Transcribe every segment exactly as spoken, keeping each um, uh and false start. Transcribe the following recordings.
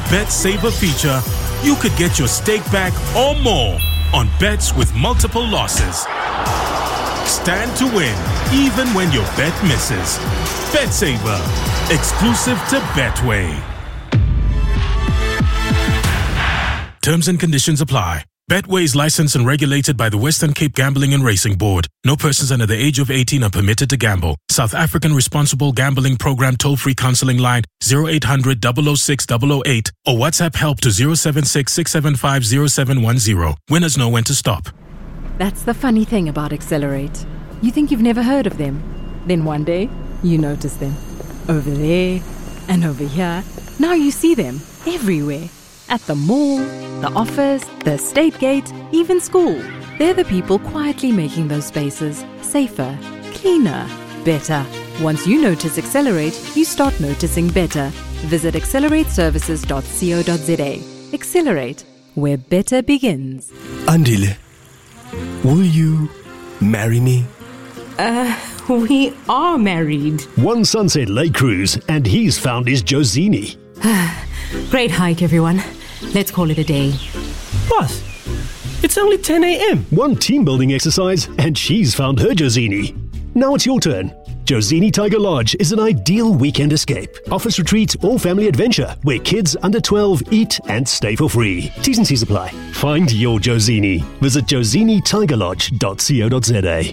Bet Saver feature, you could get your stake back or more on bets with multiple losses. Stand to win, even when your bet misses. Bet Saver, exclusive to Betway. Terms and conditions apply. Betway is licensed and regulated by the Western Cape Gambling and Racing Board. No persons under the age of eighteen are permitted to gamble. South African Responsible Gambling Program toll-free counseling line zero eight hundred, double oh six, double oh eight or WhatsApp help to zero seven six, six seven five, zero seven one zero. Winners know when to stop. That's the funny thing about Accelerate. You think you've never heard of them. Then one day, you notice them. Over there and over here. Now you see them everywhere. At the mall, the office, the estate gate, even school. They're the people quietly making those spaces safer, cleaner, better. Once you notice Accelerate, you start noticing better. Visit accelerate services dot co dot za. Accelerate, where better begins. Andile, will you marry me? Uh, we are married. One Sunset Lake cruise, and he's found his Josini. Great hike, everyone. Let's call it a day. What? It's only ten a.m. One team building exercise, and she's found her Josini. Now it's your turn. Josini Tiger Lodge is an ideal weekend escape, office retreat, or family adventure where kids under twelve eat and stay for free. T's and C's apply. Find your Josini. Visit josini tiger lodge dot co dot za.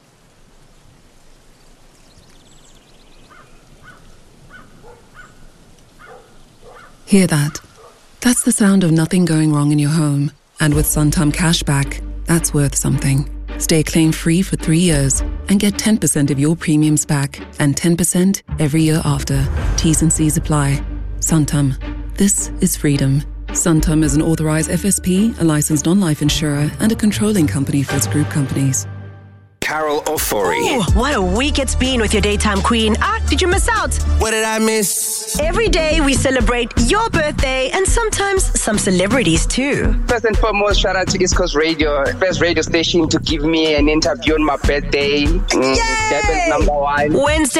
Hear that? That's the sound of nothing going wrong in your home. And with Santam Cashback, that's worth something. Stay claim-free for three years and get ten percent of your premiums back and ten percent every year after. T's and C's apply. Santam. This is freedom. Santam is an authorized F S P, a licensed non-life insurer, and a controlling company for its group companies. Carol Ofori. Oh, what a week it's been with your daytime queen. Ah, did you miss out? What did I miss? Every day we celebrate your birthday and sometimes some celebrities too. First and foremost, shout out to East Coast Radio, first radio station to give me an interview on my birthday. Mm, Durban's number one. Wednesday